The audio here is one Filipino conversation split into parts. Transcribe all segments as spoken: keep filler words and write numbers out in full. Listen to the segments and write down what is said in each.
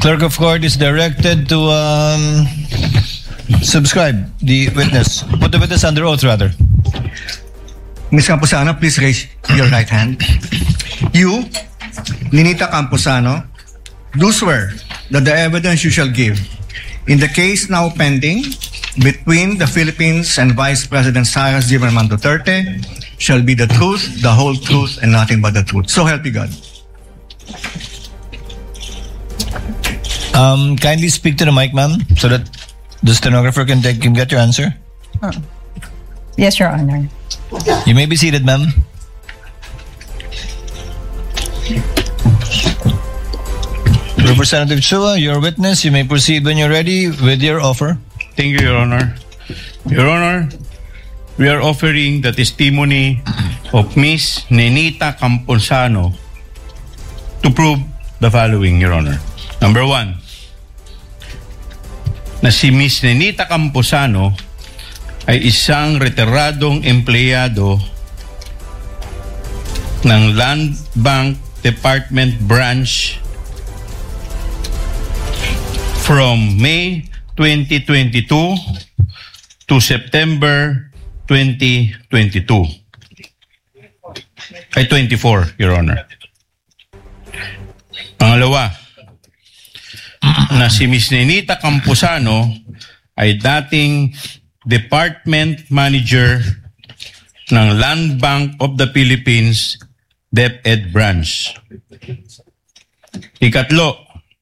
Clerk of Court is directed to um, subscribe the witness. Put the witness under oath, rather. Miz Camposano, please raise your right hand. You, Ninita Camposano, do swear that the evidence you shall give in the case now pending between the Philippines and Vice President Sara Zimmerman Duterte shall be the truth, the whole truth, and nothing but the truth. So help you God. Um, kindly speak to the mic, ma'am, so that the stenographer can take can get your answer. Oh. Yes, Your Honor. You may be seated, ma'am. Representative Chua, your witness. You may proceed when you're ready with your offer. Thank you, Your Honor. Your Honor, we are offering the testimony of Miss Ninita Camposano to prove the following, Your Honor. Number one, na si Miss Ninita Camposano ay isang retiradong empleyado ng Land Bank Department Branch from May twenty twenty-two to September twenty twenty-two. Ay twenty-four, Your Honor. Pangalawa, na si Miz Ninita Camposano ay dating Department Manager ng Land Bank of the Philippines DepEd Branch. Ikatlo,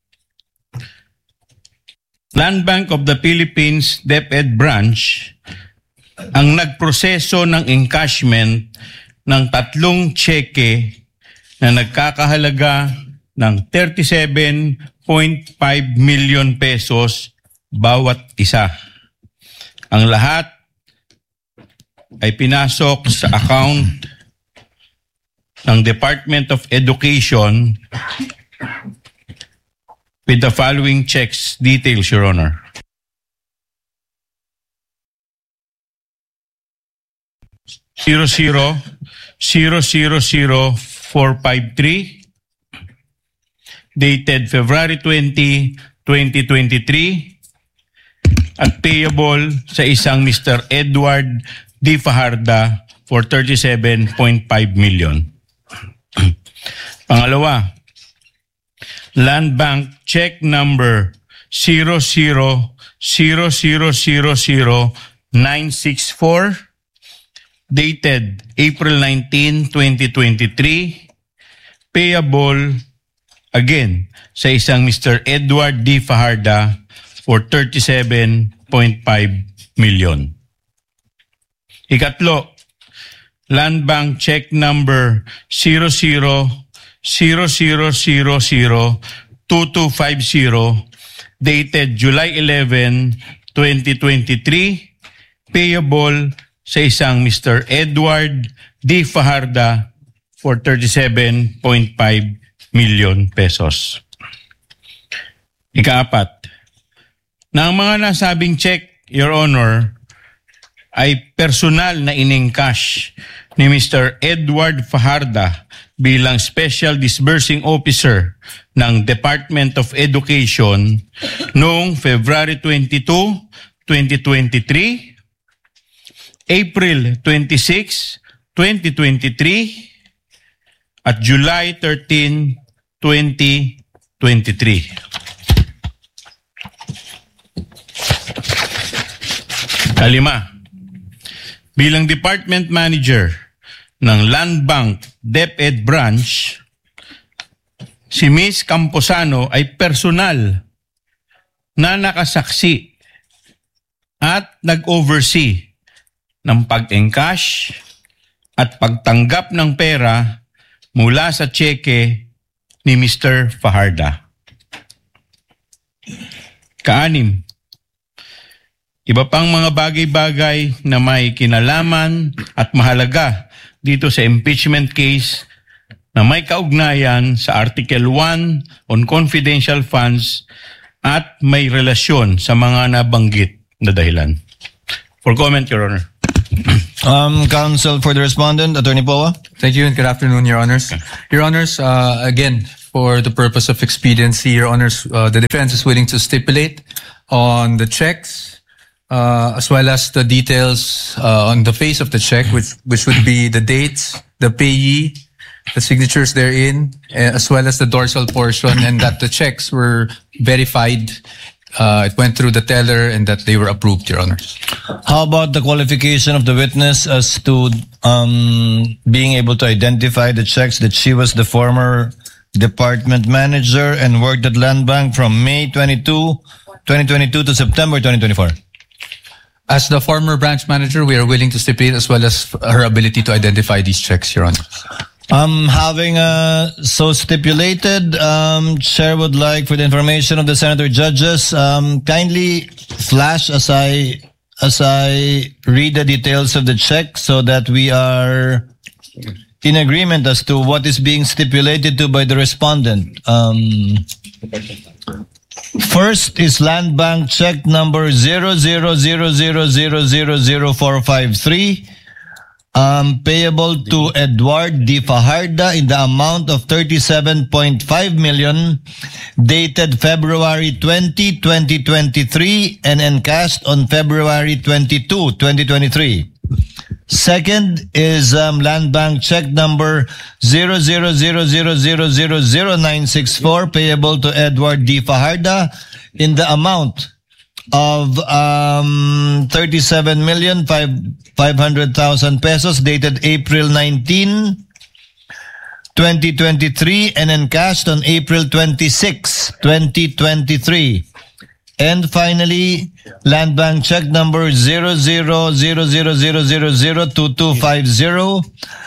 Land Bank of the Philippines DepEd Branch ang nagproseso ng encashment ng tatlong tseke na nagkakahalaga ng thirty-seven point five million pesos bawat isa. Ang lahat ay pinasok sa account ng Department of Education with the following checks details, Your Honor. Zero zero zero zero zero four five three dated February twentieth, twenty twenty-three at payable sa isang Mister Edward D. Fajarda for thirty-seven point five million. Pangalawa, Land Bank check number zero zero zero zero zero zero nine six four dated April nineteenth, twenty twenty-three, payable again sa isang Mister Edward D. Fajarda for thirty-seven point five million. Ikatlo, Land Bank check number zero zero zero zero zero zero two two five zero dated July eleventh, twenty twenty-three, payable sa isang Mister Edward D. Fajarda for thirty-seven point five million pesos. Ikaapat, na ang mga nasabing check, Your Honor, ay personal na in-encash ni Mister Edward Fajarda bilang Special Disbursing Officer ng Department of Education noong February twenty-second, twenty twenty-three, April twenty-sixth, twenty twenty-three, at July thirteenth, twenty twenty-three. Kalima, bilang Department Manager ng Land Bank DepEd Branch, si Miz Camposano ay personal na nakasaksi at nag-oversee ng pag-encash at pagtanggap ng pera mula sa tseke ni Mister Fajarda. Kaanim, iba pang mga bagay-bagay na may kinalaman at mahalaga dito sa impeachment case na may kaugnayan sa Article one on confidential funds at may relasyon sa mga nabanggit na dahilan. For comment, Your Honor. Um, counsel for the respondent, Attorney Poa. Thank you and good afternoon, Your Honors. Your Honors, uh, again, for the purpose of expediency, Your Honors, uh, the defense is willing to stipulate on the checks, uh, as well as the details uh, on the face of the check, which which would be the dates, the payee, the signatures therein, uh, as well as the dorsal portion, and that the checks were verified. Uh, it went through the teller and that they were approved, Your Honors. How about the qualification of the witness as to um, being able to identify the checks that she was the former department manager and worked at Land Bank from May twenty-second, twenty twenty-two to September twenty twenty-four? As the former branch manager, we are willing to stipulate as well as her ability to identify these checks, Your Honor. Um, having uh, so stipulated, um, Chair would like, for the information of the Senator judges, um, kindly flash as I as I read the details of the check so that we are in agreement as to what is being stipulated to by the respondent. Um, first is Land Bank check number zero zero zero zero zero zero zero four five three. Um, payable to Edward D. Fajarda in the amount of thirty-seven point five million, dated February twentieth, twenty twenty-three, and encashed on February twenty-second, twenty twenty-three. Second is um, Land Bank check number zero zero zero zero zero zero zero nine six four, payable to Edward D. Fajarda in the amount of um, thirty-seven million five hundred thousand pesos, dated April nineteenth, twenty twenty-three, and encashed on April twenty-sixth, twenty twenty-three. And finally, Land Bank check number zero zero zero zero zero zero zero two two five zero,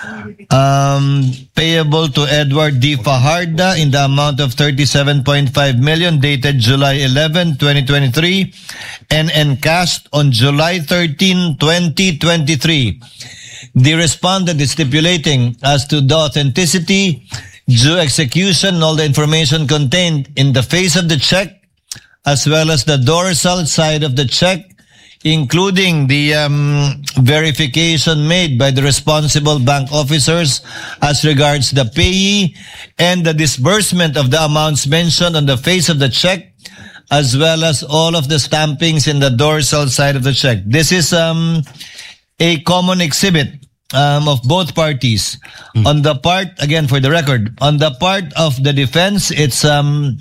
um, payable to Edward D. Fajarda in the amount of thirty-seven point five million, dated July eleventh, twenty twenty-three, and encashed on July thirteenth, twenty twenty-three. The respondent is stipulating as to the authenticity, due execution, all the information contained in the face of the check, as well as the dorsal side of the check, including the um, verification made by the responsible bank officers as regards the payee and the disbursement of the amounts mentioned on the face of the check, as well as all of the stampings in the dorsal side of the check. This is um, a common exhibit um, of both parties. Mm. On the part, again for the record, on the part of the defense, it's um,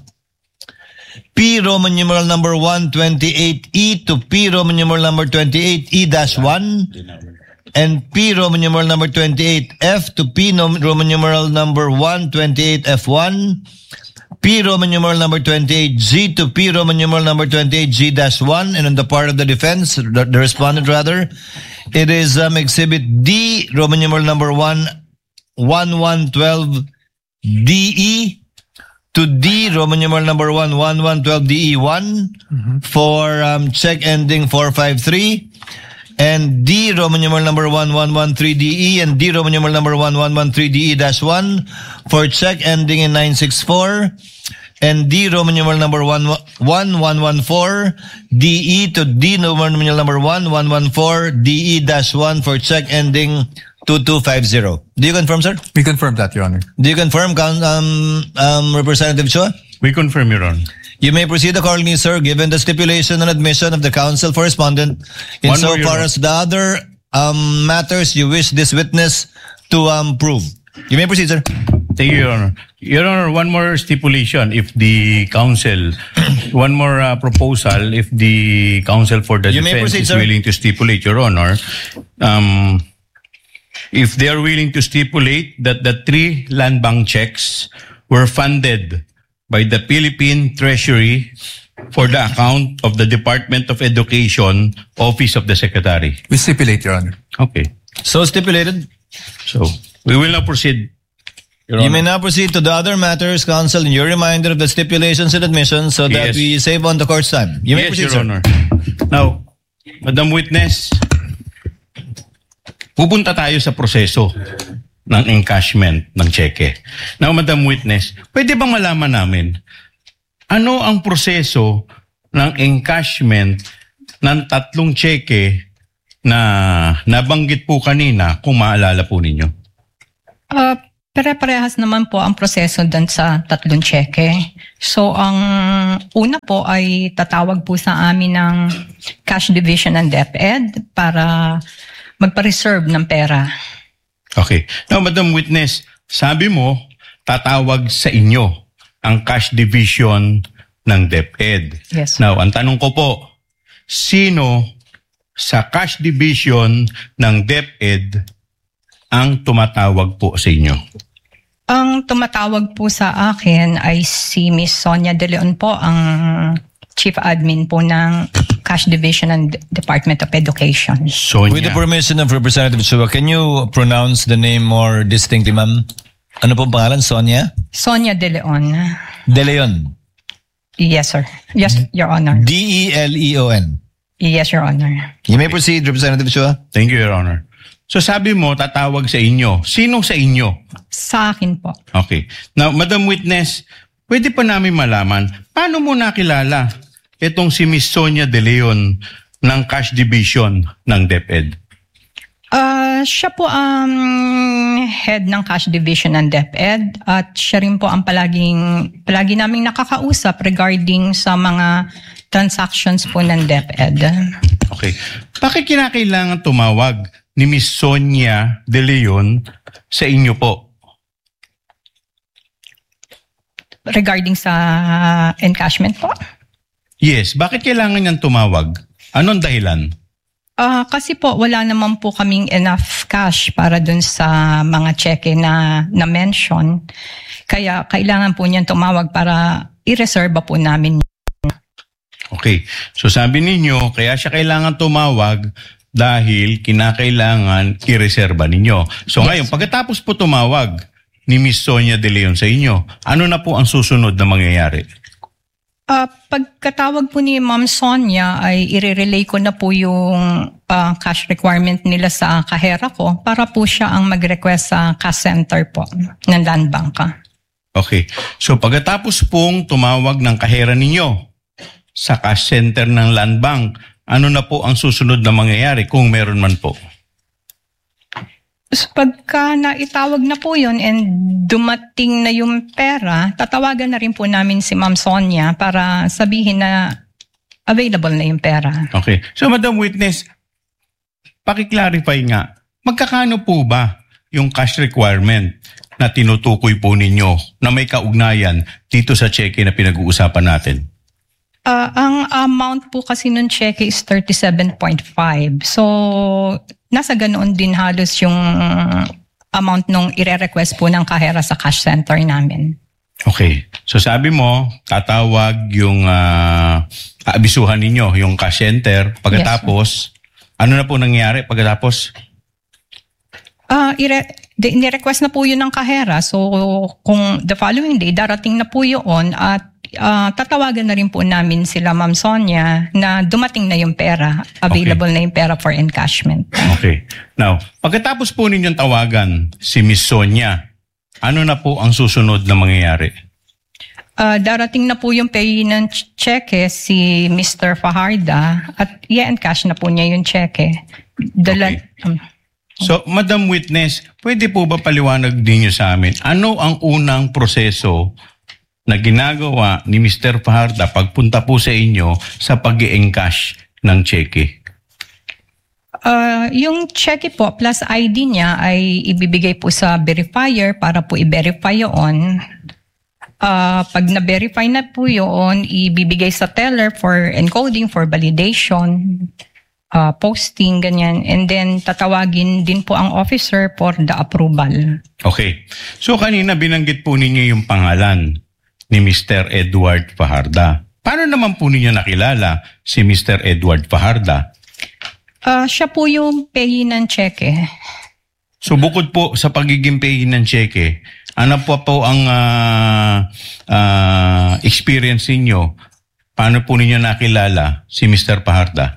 P Roman numeral number one twenty-eight E to P Roman numeral number twenty-eight E dash one, and P Roman numeral number twenty-eight F to P Roman numeral number one twenty-eight F one, P Roman numeral number twenty-eight G to P Roman numeral number twenty-eight G dash one, and on the part of the defense, the, the respondent rather, it is um, exhibit D Roman numeral number one one one twelve D E to D Roman numeral number one one one twelve D E one, mm-hmm. for um, check ending four five three, and D Roman numeral number one one one three D E and D Roman numeral number one one one three D E dash one for check ending in nine six four, and D Roman numeral number one one one four D E to D Roman numeral number one one one four D E dash one for check ending two two five zero. Do you confirm, sir? We confirm that, Your Honor. Do you confirm, um, um, Representative Chua? We confirm, Your Honor. You may proceed accordingly, sir, given the stipulation and admission of the counsel for respondent. One more, Insofar Your as the other um, matters you wish this witness to um, prove. You may proceed, sir. Thank you, Your Honor. Your Honor, one more stipulation if the counsel, one more uh, proposal if the counsel for the You may defense proceed, is sir. willing to stipulate, Your Honor. Um, if they are willing to stipulate that the three land bank checks were funded by the Philippine Treasury for the account of the Department of Education, Office of the Secretary. We stipulate, Your Honor. Okay. So stipulated. So, we will now proceed. Your You Honor. may now proceed to the other matters, counsel, and your reminder of the stipulations and admissions so that Yes. we save on the court's time. You may Yes, proceed, Your sir. Honor. Now, Madam Witness, pupunta tayo sa proseso ng encashment ng cheque. Now, Madam Witness, pwede bang malaman namin ano ang proseso ng encashment ng tatlong cheque na nabanggit po kanina kung maalala po ninyo? Uh, pare-parehas naman po ang proseso dun sa tatlong cheque. So, ang una po ay tatawag po sa amin ng Cash Division ng DepEd para magpa-reserve ng pera. Okay. Now, Madam Witness, sabi mo, tatawag sa inyo ang Cash Division ng DepEd. Yes. Now, ang tanong ko po, sino sa Cash Division ng DepEd ang tumatawag po sa inyo? Ang tumatawag po sa akin ay si Miss Sonia De Leon po, ang Chief Admin po ng Cash Division ng Department of Education. Sonia. With the permission of Representative Chua, can you pronounce the name more distinctly, ma'am? Ano pong pangalan? Sonia? Sonia De Leon. De Leon. Yes, sir. Yes, Your Honor. D E L E O N. Yes, Your Honor. You may proceed, Representative Chua. Thank you, Your Honor. So sabi mo, tatawag sa inyo. Sino sa inyo? Sa akin po. Okay. Now, Madam Witness, pwede pa namin malaman, paano mo nakilala itong si Miss Sonia De Leon ng Cash Division ng DepEd? Uh, siya po ang head ng Cash Division ng DepEd at siya rin po ang palaging, palagi naming nakakausap regarding sa mga transactions po ng DepEd. Okay. Bakit kinakailangan tumawag ni Miss Sonia De Leon sa inyo po? Regarding sa encashment po? Yes. Bakit kailangan niyang tumawag? Anong dahilan? Uh, kasi po wala naman po kaming enough cash para dun sa mga cheque na na-mention. Kaya kailangan po niyan tumawag para i-reserve po namin. Okay. So sabi ninyo, kaya siya kailangan tumawag dahil kinakailangan i-reserba ninyo. So Yes. ngayon, pagkatapos po tumawag ni Miss Sonia De Leon sa inyo, ano na po ang susunod na mangyayari? Uh, pagkatawag po ni Ma'am Sonia ay i-relay ko na po yung uh, cash requirement nila sa kahera ko para po siya ang mag-request sa cash center po ng Land Bank. Okay. So pagkatapos pong tumawag ng kahera ninyo sa cash center ng Land Bank, ano na po ang susunod na mangyayari kung meron man po? So, pagka naitawag na po yun and dumating na yung pera, tatawagan na rin po namin si Ma'am Sonia para sabihin na available na yung pera. Okay. So Madam Witness, paki-clarify nga, magkakano po ba yung cash requirement na tinutukoy po ninyo na may kaugnayan dito sa cheque na pinag-uusapan natin? Uh, ang amount po kasi nun cheque is thirty-seven point five. So, nasa ganoon din halos yung amount nung ire-request po ng kahera sa cash center namin. Okay. So sabi mo, tatawag yung uh, aabisuhan ninyo, yung cash center. Pagkatapos, ano na po nangyari pagkatapos? Uh, ire- de- ni-request na po yun ng kahera. So, kung the following day, darating na po yun at Uh, tatawagan na rin po namin sila Ma'am Sonia na dumating na yung pera, available Okay. na yung pera for encashment. Okay. Now, pagkatapos po ninyong tawagan si Miss Sonia, ano na po ang susunod na mangyayari? Uh, darating na po yung pay ng ch- cheque si Mister Fajarda at i-encash na po niya yung cheque. Dala- Okay. um, So, Madam Witness, pwede po ba paliwanag ninyo sa amin, ano ang unang proseso na ginagawa ni Mister Fajarda pagpunta po sa inyo sa pag-i-encash ng cheque? Uh, yung cheque po plus I D niya ay ibibigay po sa verifier para po i-verify yun. Uh, pag na-verify na po yun, ibibigay sa teller for encoding, for validation, uh, posting, ganyan. And then tatawagin din po ang officer for the approval. Okay. So, kanina binanggit po ninyo yung pangalan ni Mister Edward Fajarda. Paano naman po ninyo nakilala si Mister Edward Fajarda? Uh, siya po yung payee ng cheque. So bukod po sa pagiging payee ng cheque, ano po po ang uh, uh, experience ninyo? Paano po ninyo nakilala si Mister Fajarda?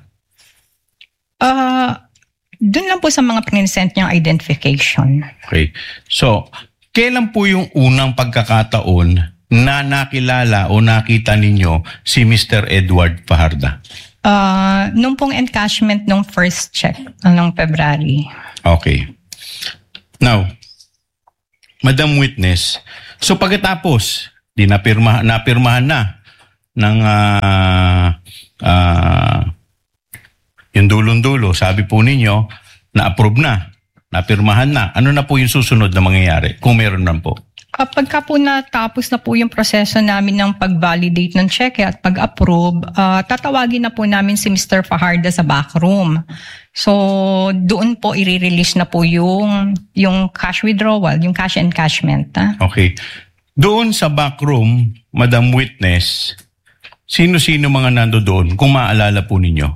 Uh, Doon lang po sa mga present niyang identification. Okay. So, kailan po yung unang pagkakataon na nakilala o nakita ninyo si Mister Edward Fajarda? Ah, nung pong encashment nung first check, anong February. Okay. Now, Madam Witness, so pagkatapos, di napirma, napirmahan na ng ah, ah, yung dulong-dulo, sabi po ninyo, na-approve na, napirmahan na. Ano na po yung susunod na mangyayari kung meron man po? Kapag ka po natapos na po yung proseso namin ng pag-validate ng cheque at pag-approve, ah, tatawagin na po namin si Mister Fajarda sa backroom. So, doon po i-release na po yung, yung cash withdrawal, yung cash encashment. Ah. Okay. Doon sa backroom, Madam Witness, sino-sino mga nando doon kung maaalala po ninyo?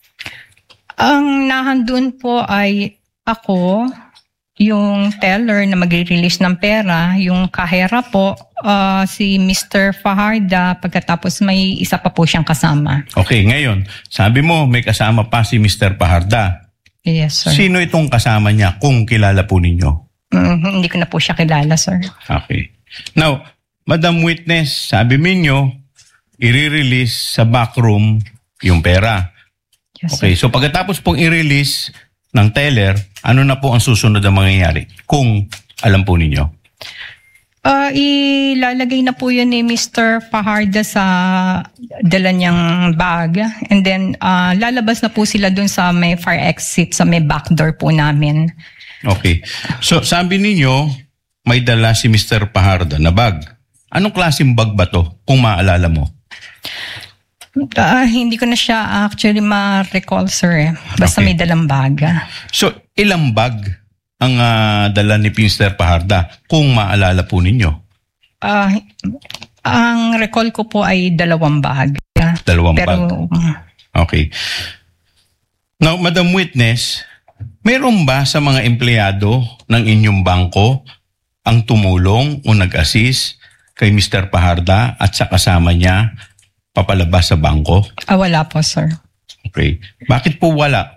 Ang nahandun po ay ako, yung teller na magre-release ng pera, yung kahera po, ah, si Mister Fajarda, pagkatapos may isa pa po siyang kasama. Okay, ngayon, sabi mo may kasama pa si Mister Fajarda. Yes, sir. Sino itong kasama niya kung kilala po ninyo? Mhm, hindi ko na po siya kilala, sir. Okay. Now, Madam Witness, sabi ninyo, i-release sa backroom yung pera. Yes, Okay, so pagkatapos pong i-release ng teller, ano na po ang susunod na mangyayari? Kung alam po ninyo. Ah, ilalagay na po yun ni Mister Fajarda sa dala niyang bag. And then, ah, lalabas na po sila dun sa may fire exit, sa may back door po namin. Okay. So, sabi ninyo, may dala si Mister Fajarda na bag. Anong klaseng bag ba to, kung maaalala mo? Ah, hindi ko na siya actually ma-recall, sir. Eh. Basta Okay. may dalang bag. So, ilang bag ang ah, dala ni Mister Fajarda, kung maalala po ninyo? Ah, ang recall ko po ay dalawang bag. Dalawang Pero, bag. Okay. Now, Madam Witness, meron ba sa mga empleyado ng inyong bangko ang tumulong o nag-assist kay Mister Fajarda at sa kasama niya papalabas sa bangko? ah, wala po, sir. Okay. Bakit po wala?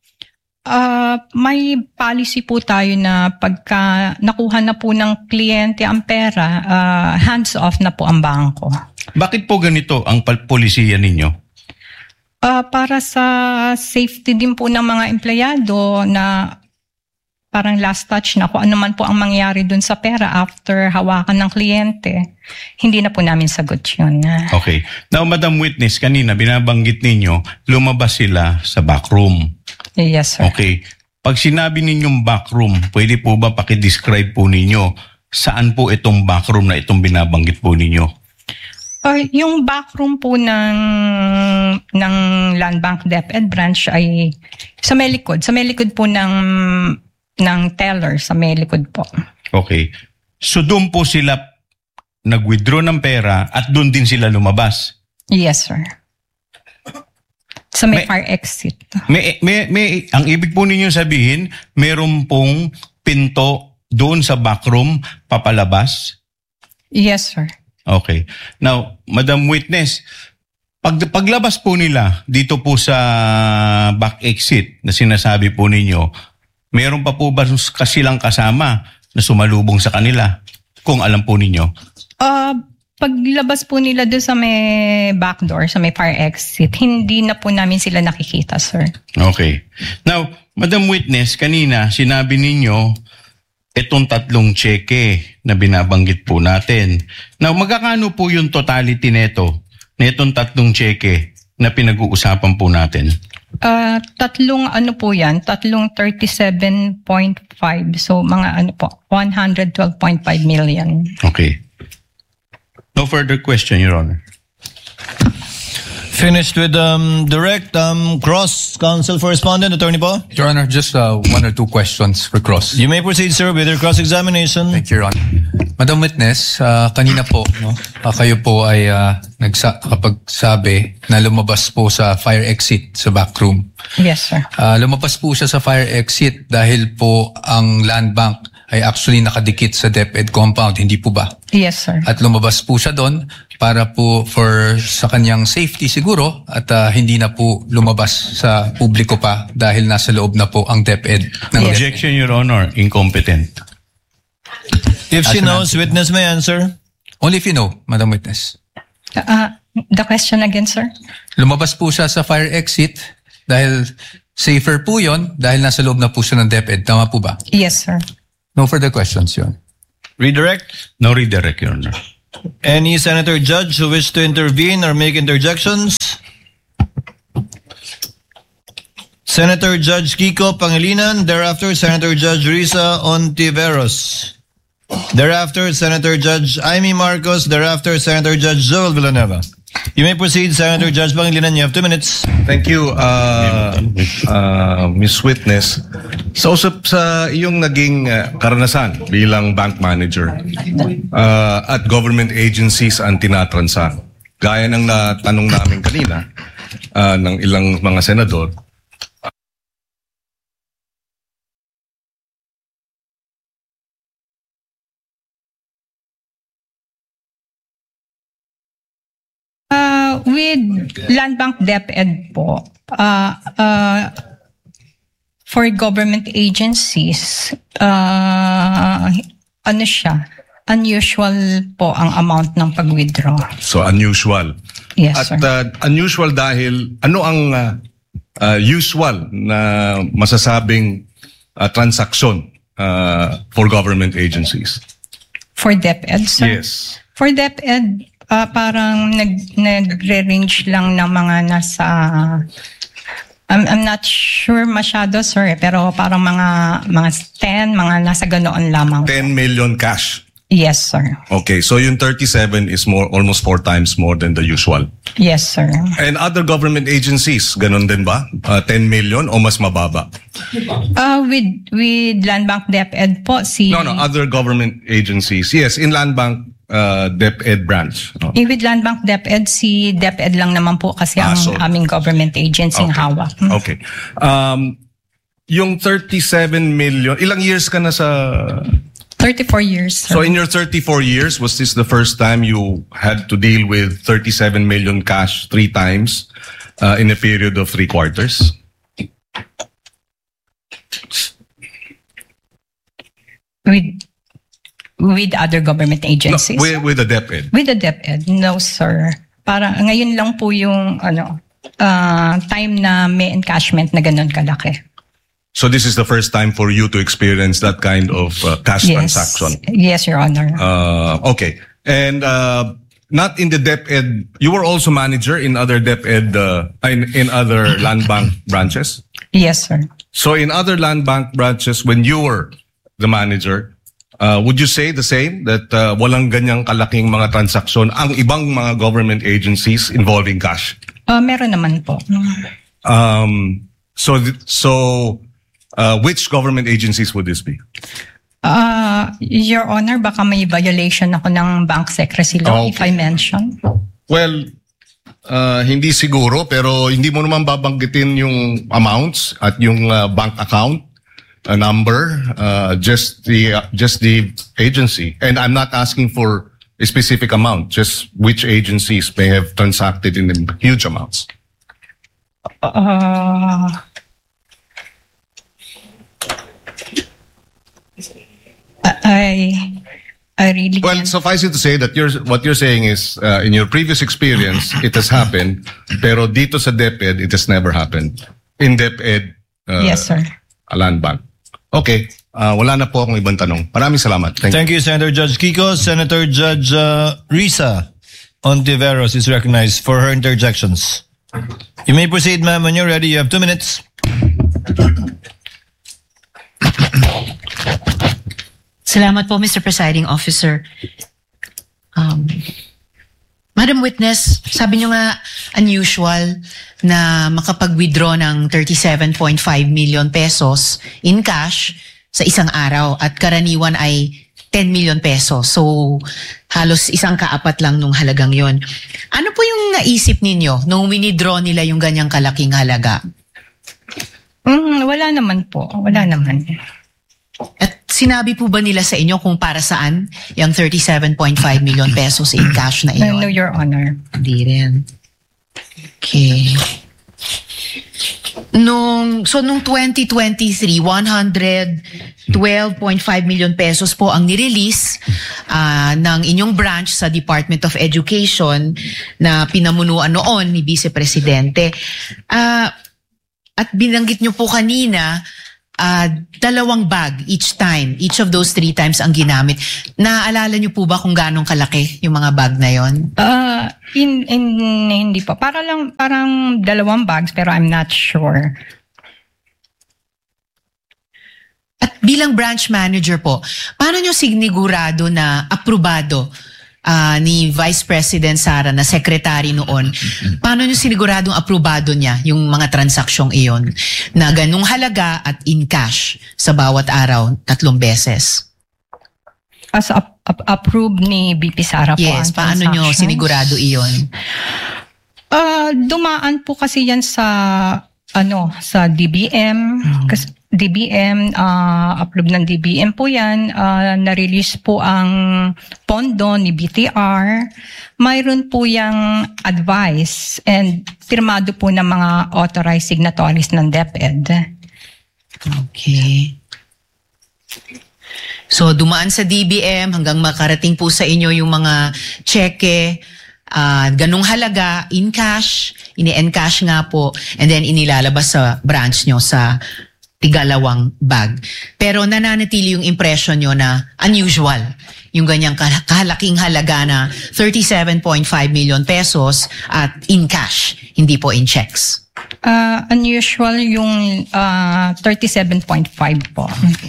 Ah, may policy po tayo na pagka nakuha na po ng kliyente ang pera, ah, hands off na po ang bangko. Bakit po ganito ang pal- polisiya ninyo? Ah, para sa safety din po ng mga empleyado na parang last touch na kung ano man po ang mangyari dun sa pera after hawakan ng kliyente, hindi na po namin sagot yun. Okay. Now, Madam Witness, kanina binabanggit ninyo, lumabas sila sa backroom. Yes, sir. Okay. Pag sinabi ninyong backroom, pwede po ba pakidescribe po ninyo saan po itong backroom na itong binabanggit po ninyo? Ah, yung backroom po ng ng Land Bank DepEd branch ay sa may likod. Sa may likod po ng ng teller, sa may likod po. Okay. So doon po sila nag-withdraw ng pera at doon din sila lumabas. Yes, sir. Sa may May- fire exit. May, may, may, ang ibig po ninyo sabihin, meron pong pinto doon sa backroom papalabas? Yes, sir. Okay. Now, Madam Witness, pag, paglabas po nila dito po sa back exit na sinasabi po ninyo, meron pa po ba kasilang kasama na sumalubong sa kanila? Kung alam po ninyo. Ah, paglabas po nila doon sa may back door, sa may fire exit, hindi na po namin sila nakikita, sir. Okay. Now, Madam Witness, kanina sinabi ninyo itong tatlong cheque na binabanggit po natin. Now, magkakano po yung totality neto na itong tatlong cheque na pinag-uusapan po natin? Ah, tatlong ano po yan, tatlong thirty-seven point five. So, mga ano po, one hundred twelve point five million. Okay. No further question, Your Honor. Finished with um, direct um, cross counsel for respondent, Attorney Po. Your Honor, just uh, one or two questions for cross. You may proceed, sir, with your cross-examination. Thank you, Your Honor. Madam Witness, uh, kanina po, no, uh, kayo po ay uh, nagsa- nakapagsabi na lumabas po sa fire exit sa backroom. Yes, sir. Uh, lumabas po siya sa fire exit dahil po ang land bank ay actually nakadikit sa DepEd compound, hindi po ba? Yes, sir. At lumabas po siya doon para po for sa kanyang safety siguro at uh, hindi na po lumabas sa publiko pa dahil nasa loob na po ang DepEd. Ng Yes. Objection, Your Honor. Incompetent. If she As an knows, answer. witness may answer. Only if you know, Madam Witness. Ah, The question again, sir? Lumabas po siya sa fire exit dahil safer po yon dahil nasa loob na po siya ng DepEd. Tama po ba? Yes, sir. No further questions, Your Honor. Redirect. No redirect, Your Honor. Any senator judge who wish to intervene or make interjections? Senator Judge Kiko Pangilinan, thereafter Senator Judge Risa Ontiveros. Thereafter Senator Judge Amy Marcos, thereafter Senator Judge Joel Villanueva. You may proceed, Senator Judge Pangilinan. You have two minutes. Thank you, uh, uh, Miss Witness. Sa usap sa iyong naging uh, karanasan bilang bank manager uh, at government agencies ang tinatransa, gaya ng natanong namin kanina uh, ng ilang mga senador, With Land Bank DepEd po, uh, uh, for government agencies, uh, ano siya, unusual po ang amount ng pag-withdraw. so unusual. Yes, At sir. uh, unusual dahil ano ang uh, uh, usual na masasabing uh, transaksyon uh, for government agencies? For DepEd, sir? Yes. For DepEd, uh, parang nag, nagre-range lang ng mga nasa... I'm, I'm not sure masyado, sir, eh, pero parang mga mga ten, mga nasa ganoon lamang. ten million cash. Yes, sir. Okay, so yung thirty-seven is more almost four times more than the usual. Yes, sir. And other government agencies, ganun din ba? Uh, ten million o mas mababa? Uh, with with Land Bank DepEd po, si... No, no, other government agencies. Yes, in Land Bank uh, DepEd branch. No? Eh, with Land Bank DepEd, si DepEd lang naman po kasi Ah, ang so- aming government agency Okay. hawak. Hmm. Okay. Um, yung thirty-seven million, ilang years ka na sa... thirty-four years, sir. So in your thirty-four years, was this the first time you had to deal with thirty-seven million cash three times uh, in a period of three quarters? with with other government No, agencies. with, with the DepEd. With the DepEd, no, sir. Para ngayon lang po yung ano uh, time na may encashment na ganun kalaki. So this is the first time for you to experience that kind of uh, cash Yes. transaction. Yes, Your Honor. Uh, okay. And uh, not in the DepEd, you were also manager in other DepEd, uh, in, in other land bank branches? Yes, sir. So in other land bank branches, when you were the manager, uh, would you say the same, that uh, walang ganyang kalaking mga transaksyon ang ibang mga government agencies involving cash? Uh, meron naman po. Um, so, th- so uh, which government agencies would this be? Uh, Your Honor, baka may violation ako ng bank secrecy law if Okay. I mention. Well, uh, hindi siguro, pero hindi mo naman babanggitin yung amounts at yung uh, bank account uh, number, uh, just the uh, just the agency. And I'm not asking for a specific amount, just which agencies may have transacted in huge amounts. Uh, I, I really Well, can't. suffice it to say that you're, what you're saying is, uh, in your previous experience, it has happened, pero dito sa DepEd, it has never happened. In DepEd, uh, Yes, sir. Land Bank. Okay, uh, wala na po akong ibang tanong. Maraming salamat. Thank you. Thank you, Senator Judge Kiko. Senator Judge uh, Risa Ontiveros is recognized for her interjections. You may proceed, ma'am. When you're ready, you have two minutes. Salamat po, Mister Presiding Officer. Um, Madam Witness, sabi niyo nga unusual na makapag-withdraw ng thirty-seven point five million pesos in cash sa isang araw at karaniwan ay ten million pesos. So, halos isang kaapat lang nung halagang yon. Ano po yung naisip ninyo nung winidraw nila yung ganyang kalaking halaga? Mm, wala naman po. Wala naman. At sinabi po ba nila sa inyo kung para saan yung thirty-seven point five million pesos in cash na No, iyon? no, Your Honor. Hindi rin. Okay. Nung, so nung twenty twenty-three, one hundred twelve point five million pesos po ang nirelease uh, ng inyong branch sa Department of Education na pinamunuan noon ni Vice Presidente. Uh, at binanggit nyo po kanina, uh, dalawang bag each time, each of those three times ang ginamit. Naaalala nyo po ba kung ganong kalaki yung mga bag na yon? Uh, in, in, hindi pa. Para lang, parang dalawang bags pero I'm not sure. At bilang branch manager po, paano nyo sinigurado na aprobado uh, ni Vice President Sara na secretary noon? Paano nyo siniguradong aprobado niya yung mga transaksyong iyon na ganung halaga at in cash sa bawat araw, tatlong beses? As up, up, approved ni B P Sara po. Yes, ang paano nyo transactions. sinigurado iyon? Uh, dumaan po kasi yan sa ano sa D B M. Mm-hmm. Kasi D B M, uh, upload ng D B M po yan, uh, na-release po ang pondo ni B T R. Mayroon po yung advice and firmado po ng mga authorized signatories ng DepEd. Okay. So dumaan sa D B M hanggang makarating po sa inyo yung mga cheque, uh, ganung halaga, in cash, ini-encash nga po, and then inilalabas sa branch nyo sa tigalawang bag. Pero nananatili yung impression nyo na unusual. Yung ganyang kahalaking halaga na thirty-seven point five million pesos at in cash, hindi po in checks. Uh, unusual yung uh, thirty-seven point five po.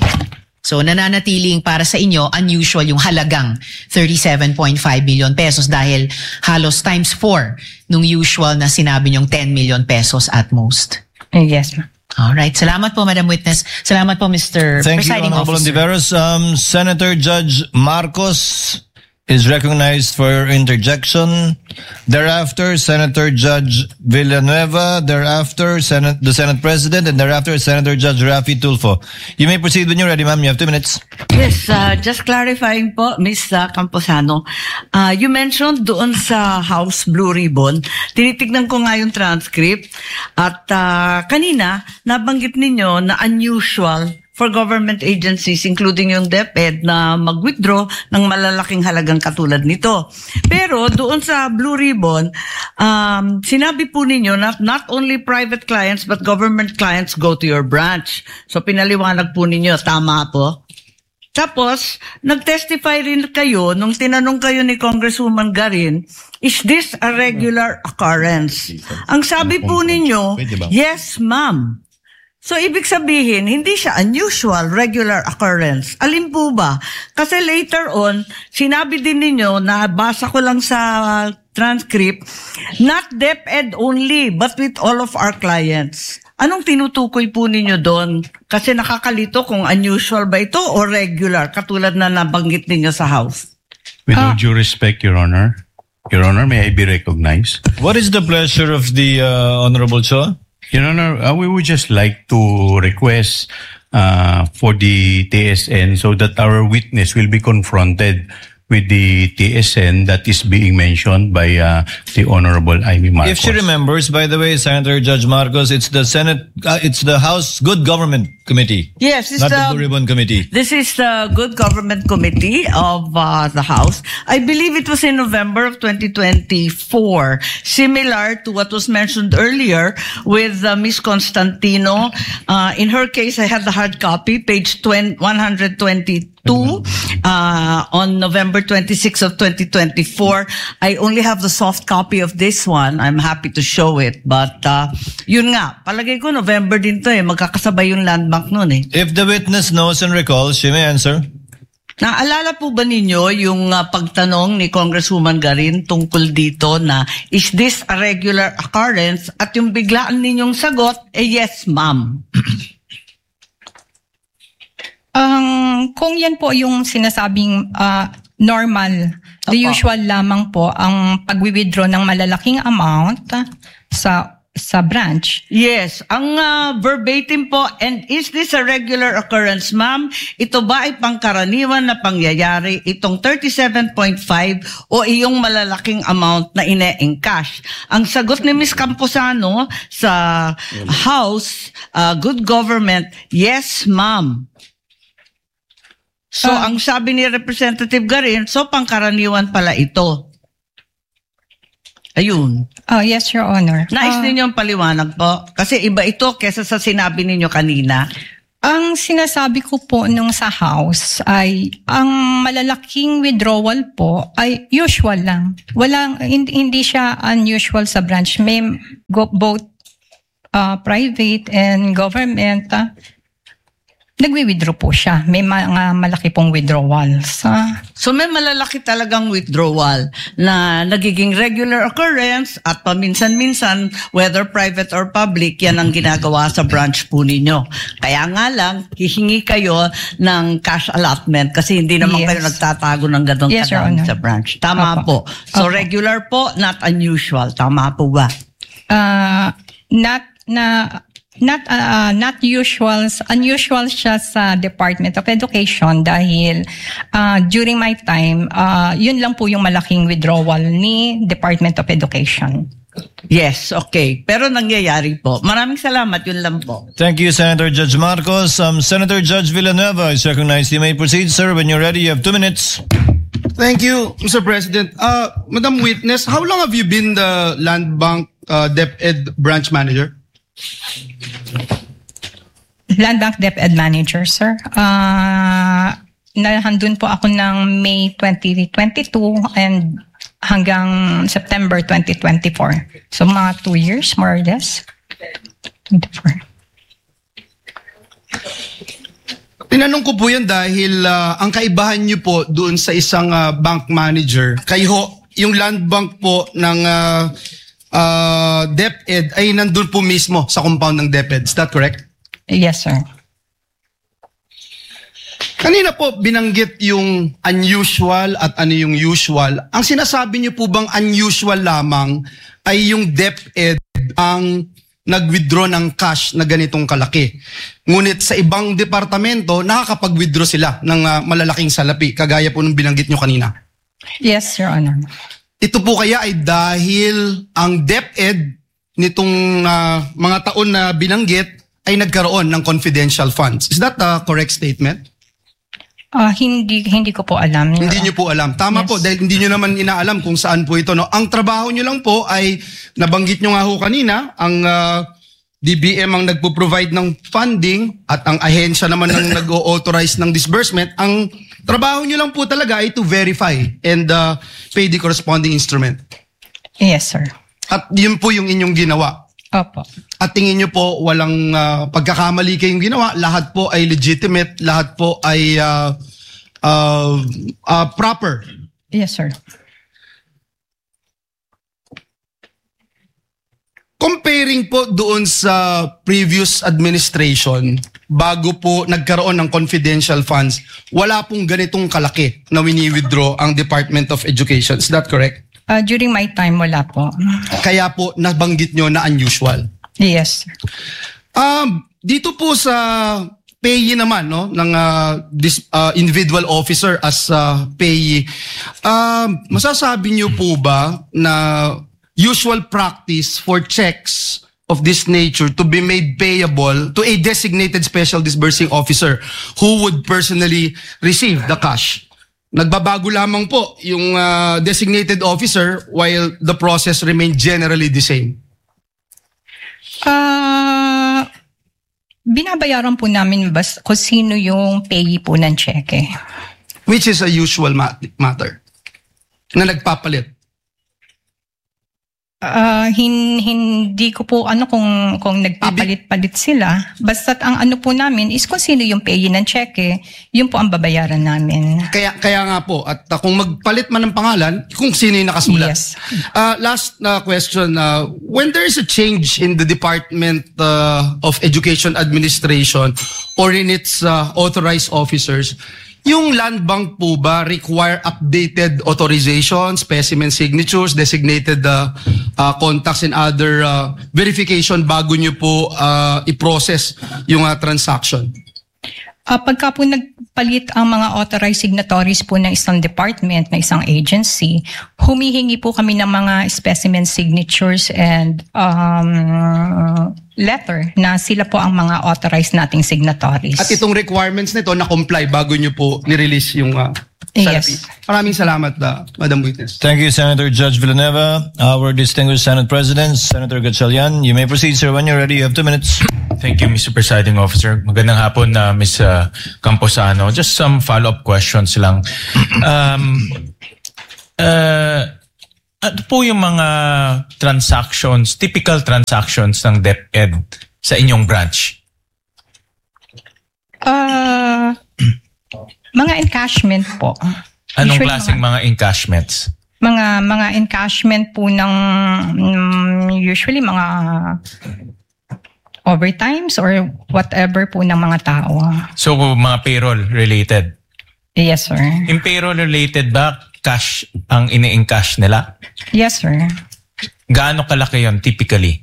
So nananatiling para sa inyo, unusual yung halagang thirty-seven point five million pesos dahil halos times four nung usual na sinabi nyong ten million pesos at most. Uh, yes, ma'am. Alright. Salamat po, Madam Witness. Salamat po, Mister Thank you, Presiding Honorable Officer. Ontiveros. Um, Senator Judge Marcos is recognized for your interjection. Thereafter, Senator Judge Villanueva. Thereafter, Senate, the Senate President. And thereafter, Senator Judge Rafi Tulfo. You may proceed when you're ready, ma'am. You have two minutes. Yes, uh, just clarifying po, Miz uh, Camposano. Uh, you mentioned doon sa House Blue Ribbon, tinitignan ko nga yung transcript at uh, kanina nabanggit ninyo na unusual for government agencies, including yung DepEd, na mag-withdraw ng malalaking halagang katulad nito. Pero doon sa Blue Ribbon, um, sinabi po ninyo na not only private clients but government clients go to your branch. So pinaliwanag po ninyo, tama po? Tapos, nag-testify rin kayo nung tinanong kayo ni Congresswoman Garin, is this a regular occurrence? Ang sabi po ninyo, yes, ma'am. So, ibig sabihin, hindi siya unusual, regular occurrence. Alin po ba? Kasi later on, sinabi din ninyo, na basa ko lang sa transcript, not DepEd only, but with all of our clients. Anong tinutukoy po ninyo doon? Kasi nakakalito kung unusual ba ito o regular, katulad na nabanggit ninyo sa House. With all due respect, Your Honor, Your Honor, may I be recognized? What is the pleasure of the uh, Honorable Cho? Your Honor, uh, we would just like to request uh, for the T S N so that our witness will be confronted with the T S N that is being mentioned by uh, the Honorable Amy Marcos. If she remembers, by the way, Senator Judge Marcos, it's the Senate, uh, it's the House Good Government Committee. Yes, it's not the, the Blue Ribbon Committee. This is the Good Government Committee of uh, the House. I believe it was in November of twenty twenty-four, similar to what was mentioned earlier with uh, Miz Constantino. Uh, in her case, I had the hard copy, page one twenty-two, uh, on November twenty-sixth of twenty twenty-four. I only have the soft copy of this one. I'm happy to show it. But uh, yun nga, palagay ko November din to eh. Magkakasabay yung land bank nun eh. If the witness knows and recalls, she may answer. Naalala po ba ninyo yung uh, pagtanong ni Congresswoman Garin tungkol dito na is this a regular occurrence? At yung biglaan ninyong sagot, eh yes ma'am. Ang kung yan po yung sinasabing uh, normal, the Opo. usual lamang po ang pag-withdraw ng malalaking amount sa sa branch. Yes, ang ah, verbatim po, and is this a regular occurrence, ma'am? Ito ba ay pangkaraniwan na pangyayari itong thirty-seven point five o iyong malalaking amount na ine-encash? Ang sagot ni Miz Camposano sa House, ah, Good Government, yes, ma'am. So, Ah. ang sabi ni Representative Garin, so pangkaraniwan pala ito. Ayun. Oh, yes, Your Honor. Nais Ah, ninyong paliwanag po? Kasi iba ito kesa sa sinabi ninyo kanina. Ang sinasabi ko po nung sa House ay ang malalaking withdrawal po ay usual lang. Walang, hindi, hindi siya unusual sa branch. May go, both uh, private and government. Uh, nagwi-withdraw po siya. May mga malaki pong withdrawals. Uh, So may malalaki talagang withdrawal na nagiging regular occurrence at paminsan-minsan, whether private or public, yan ang ginagawa sa branch po ninyo. Kaya nga lang, hihingi kayo ng cash allotment kasi hindi naman Yes. kayo nagtatago ng ganong Yes, Your kadami Honor. sa branch. Tama Opo. po. So Opo. regular po, not unusual. Tama po ba? uh, not na not uh, not usual unusual siya sa Department of Education dahil uh, during my time uh, yun lang po yung malaking withdrawal ni Department of Education. Yes, okay. Pero nangyayari po. Maraming salamat. Yun lang po. Thank you, Senator Judge Marcos. Um, Senator Judge Villanueva is recognized. You may proceed, sir. When you're ready, you have two minutes. Thank you, Mister President. Uh, Madam Witness, how long have you been the Land Bank uh, DepEd branch manager? Land Bank DepEd Manager, sir. Uh, nahandun po ako ng May twenty twenty-two and hanggang September twenty twenty-four. So mga two years, more or less. twenty-four. Tinanong ko po yan dahil uh, ang kaibahan niyo po doon sa isang uh, bank manager, kayo, yung land bank po ng uh, uh, DepEd ay nandun po mismo sa compound ng DepEd. Is that correct? Yes, sir. Kanina po binanggit yung unusual at ano yung usual. Ang sinasabi niyo po bang unusual lamang ay yung DepEd ang nag-withdraw ng cash na ganitong kalaki. Ngunit sa ibang departamento, nakakapag-withdraw sila ng uh, malalaking salapi, kagaya po nung binanggit nyo kanina. Yes, Your Honor. Ito po kaya ay dahil ang DepEd nitong uh, mga taon na binanggit ay nagkaroon ng confidential funds. Is that a correct statement? Ah, hindi hindi ko po alam. Your Hindi nyo po alam. Tama Yes. po, dahil hindi nyo naman inaalam kung saan po ito. No? Ang trabaho nyo lang po ay, nabanggit nyo nga ho kanina, ang uh, D B M ang nagpo-provide ng funding at ang ahensya naman ang nag-authorize ng disbursement. Ang trabaho nyo lang po talaga ay to verify and uh, pay the corresponding instrument. Yes, sir. At yun po yung inyong ginawa. Opo. At tingin nyo po walang uh, pagkakamali kayong ginawa, lahat po ay legitimate, lahat po ay uh, uh, uh, proper. Yes, sir. Comparing po doon sa previous administration, bago po nagkaroon ng confidential funds, wala pong ganitong kalaki na wini-withdraw ang Department of Education. Is that correct? Ah, during my time, wala po. Kaya po nabanggit nyo na unusual. Yes, sir. Um, dito po sa payee naman no ng uh, this uh, individual officer as uh, payee, um, masasabi niyo po ba na usual practice for checks of this nature to be made payable to a designated special disbursing officer who would personally receive the cash? Nagbabago lamang po yung uh, designated officer while the process remained generally the same. Ah, binabayaran po namin bas kung sino yung payee po ng cheque. Which is a usual mat- matter na nagpapalit. Ah, hin, hindi ko po ano kung kung nagpapalit-palit sila. Basta't ang ano po namin is kung sino yung payee ng cheque, yun po ang babayaran namin. Kaya kaya nga po at uh, kung magpalit man ng pangalan, kung sino yung nakasulat. Yes. Uh, last uh, question, uh, when there is a change in the Department uh, of Education Administration or in its uh, authorized officers, Yung land bank po ba require updated authorization, specimen signatures, designated uh, uh, contacts and other uh, verification bago nyo po uh, i-process yung uh, transaction? Uh, pagka po nagpalit ang mga authorized signatories po ng isang department, ng isang agency, humihingi po kami ng mga specimen signatures and um, letter na sila po ang mga authorized nating signatories. At itong requirements nito na-comply bago nyo po ni-release yung uh, Yes. salapi. Maraming salamat, uh, Madam Witness. Thank you, Senator Judge Villanueva. Our distinguished Senate President, Senator Gatchalian. You may proceed, sir. When you're ready, you have two minutes. Thank you, Mister Presiding Officer. Magandang hapon, na uh, Miz uh, Camposano. Just some follow-up questions lang. Um, uh, ano po yung mga transactions, typical transactions ng DepEd sa inyong branch? Uh, mga encashment po. Anong Usually klaseng mga, mga encashments? mga mga encashment po ng um, usually mga overtimes or whatever po ng mga tao. So, mga payroll related. Yes, sir. Yung payroll related ba, cash ang ini-encash nila? Yes, sir. Gaano kalaki yon typically?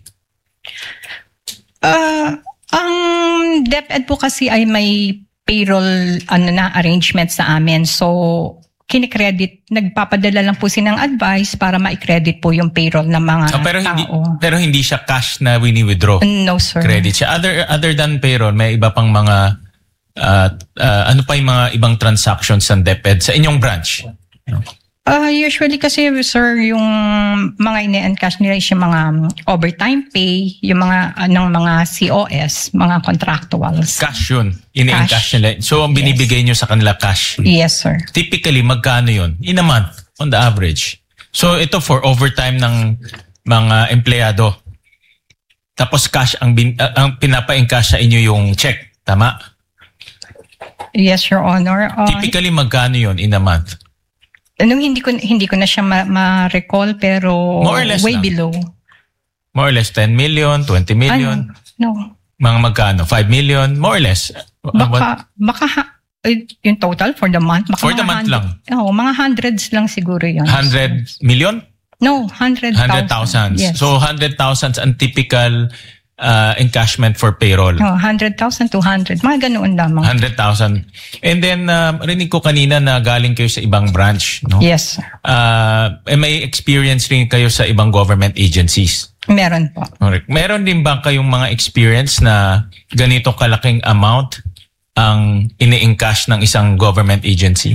Uh, ang DepEd po kasi ay may payroll ano na arrangement sa amin. So, kinikredit, nagpapadala lang po silang advice para ma-credit po yung payroll ng mga Oh, pero tao. hindi pero hindi siya cash na wini-withdraw. No, sir. Credit siya. Other other than payroll, may iba pang mga uh, uh, ano pa yung mga ibang transactions ng DepEd sa inyong branch? Uh, usually kasi, sir, yung mga ine-encash nila is yung mga overtime pay, yung mga anong mga C O S, mga contractuals. Cash yun. Ini-encash Cash. nila. So, ang binibigay nyo sa kanila cash. Yes, sir. Typically, magkano yun? In a month, on the average. So, ito for overtime ng mga empleyado. Tapos cash, ang, bin, uh, ang pinapa-encash sa inyo yung check. Tama? Yes, Your Honor. Uh, Typically, magkano yun in a month? Nung hindi ko hindi ko na siya ma- ma-recall pero More or less way lang. below. More or less ten million, twenty million? Ano? No. Mga magkano? five million? More or less? Baka baka ha- eh, yung total for the month. Baka For the mga month lang? Oo, mga hundreds lang siguro yun. one hundred million? No, one hundred thousand. one hundred thousands. Yes. So, one hundred thousands ang typical uh, encashment for payroll. No, one hundred thousand, two hundred. Mga ganoon lamang. one hundred thousand. And then, uh, rinig ko kanina na galing kayo sa ibang branch, no? Yes, sir. Uh, eh, may experience rin kayo sa ibang government agencies. Meron po. Correct. Meron din ba kayong mga experience na ganito kalaking amount ang ini-encash ng isang government agency?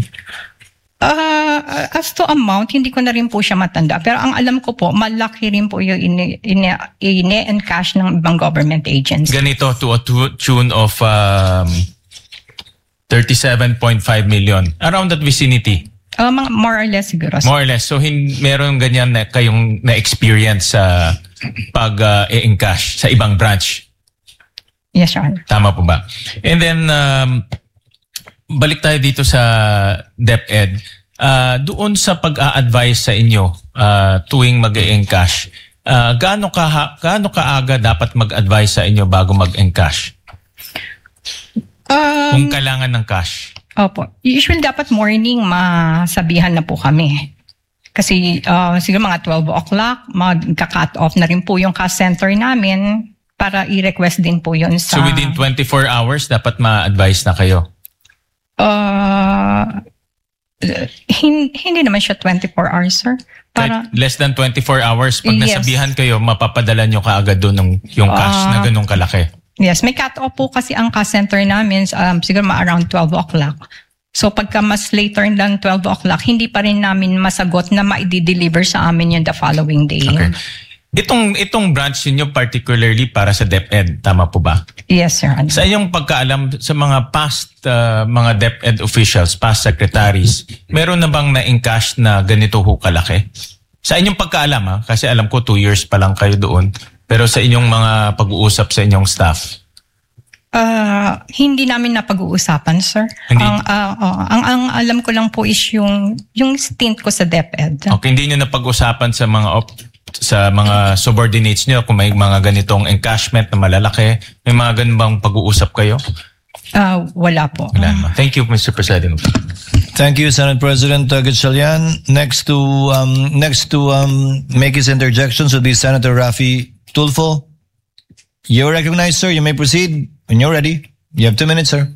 Uh, as to amount, hindi ko na rin po siya matanda. Pero ang alam ko po, malaki rin po yung ini- ini- ini-encash ng ibang government agency. Ganito to a tu- tune of um, thirty-seven point five million. Around that vicinity. Uh, mga, more or less siguro. More or less. So, hin- meron ganyan na kayong na-experience sa pag-e-encash sa ibang branch. Yes, Your Honor. Tama po ba? And then, um, balik tayo dito sa DepEd. Uh, doon sa pag-a-advise sa inyo uh, tuwing mag-e-encash, uh, gaano, ka, gaano kaaga dapat mag-advise sa inyo bago mag-encash? Um, Kung kailangan ng cash. Opo. Usually dapat morning masabihan na po kami. Kasi uh, siguro mga twelve o'clock, magka-cut off na rin po yung cash center namin para i-request din po yun sa... So within twenty-four hours, dapat ma-advise na kayo? Uh, hindi, hindi naman siya twenty-four hours, sir. Para, Like less than twenty-four hours, pag Yes. nasabihan kayo, mapapadala nyo kaagad doon ng, yung cash Ah. na ganun kalaki. yes, may cut-off po kasi ang cash center namin um, siguro ma around twelve o'clock. So pagka mas later than twelve o'clock, hindi pa rin namin masagot na ma-deliver sa amin yun the following day. Okay. Itong itong branch niyo particularly para sa DepEd, tama po ba? Yes, sir. Ano? Sa inyong pagkaalam sa mga past uh, mga DepEd officials, past secretaries, meron na bang na-encash na ganito ho kalaki? Sa inyong pagkaalam, ha? Kasi alam ko two years pa lang kayo doon. Pero sa inyong mga pag-uusap sa inyong staff? Uh, hindi namin napag-uusapan, sir. Hindi? Ang, uh, oh, ang, ang alam ko lang po is yung, yung stint ko sa DepEd. Okay, hindi nyo napag-usapan sa mga op- sa mga subordinates nyo kung may mga ganitong encashment na malalaki? May mga ganun bang pag-uusap kayo? Ah, wala po. Wala naman. Thank you, Mister Presiding Officer. Thank you, Senate President uh, Gatchalian. Next to um, next to um, make his interjections would be Senator Rafi Tulfo. You're recognized, sir. You may proceed when you're ready. You have two minutes, sir.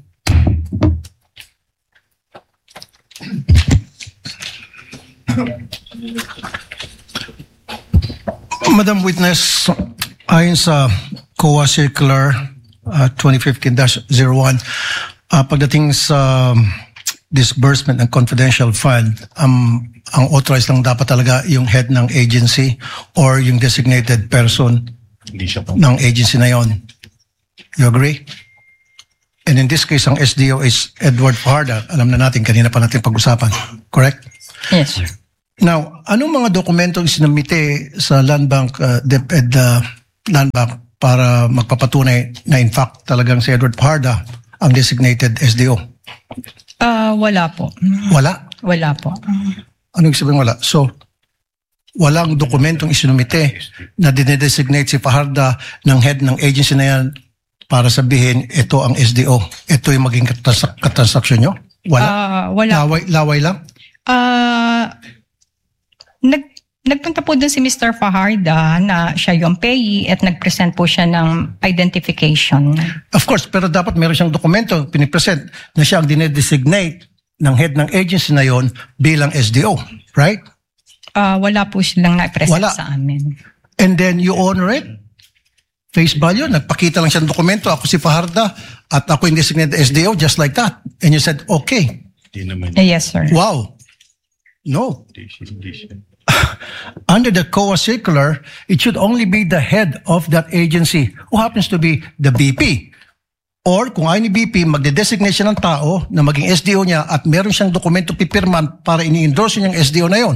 Madam Witness, ayon sa C O A Circular uh, twenty fifteen dash zero one, uh, pagdating sa disbursement ng confidential fund, um, ang authorized lang dapat talaga yung head ng agency or yung designated person ng agency na yon. You agree? And in this case, ang S D O is Edward Fajarda. Alam na natin, kanina pa natin pag-usapan. Correct? Yes, sir. Now, anong mga dokumentong sinumite sa Land Bank, uh, DepEd uh, Land Bank para magpapatunay na in fact talagang si Edward Fajarda ang designated S D O? Ah, wala po. Wala? Wala po. Ano ibig sabihin wala? So, walang dokumentong isinumite na dinedesignate si Fajarda ng head ng agency na yan para sabihin ito ang S D O. Ito yung maging katras- katransaksyon nyo? Wala? Ah, wala. Laway, laway lang? Ah, nag nagpunta po doon si Mister Fajarda na siya yung payee at nag-present po siya ng identification. Of course, pero dapat meron siyang dokumento pinipresent na siya ang dinedesignate ng head ng agency na yon bilang S D O, right? Ah, wala po silang na-present Wala. sa amin. And then you honor it? Face value, nagpakita lang siya ng dokumento, ako si Fajarda at ako yung designated S D O, just like that. And you said, okay. Eh, yes, sir. Wow. No. Under the C O A circular, it should only be the head of that agency who happens to be the B P. Or kung ayaw ni B P, magde-designate siya ng tao na maging S D O niya at meron siyang dokumento pipirman para ini-endorse niyang S D O na yon.